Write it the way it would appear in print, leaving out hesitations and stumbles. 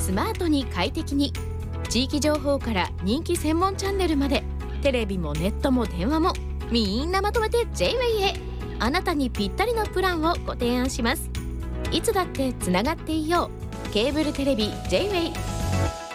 スマートに快適に。地域情報から人気専門チャンネルまで、テレビもネットも電話もみんなまとめて J-WAY へ。あなたにぴったりのプランをご提案します。いつだってつながっていよう。ケーブルテレビ J-WAY。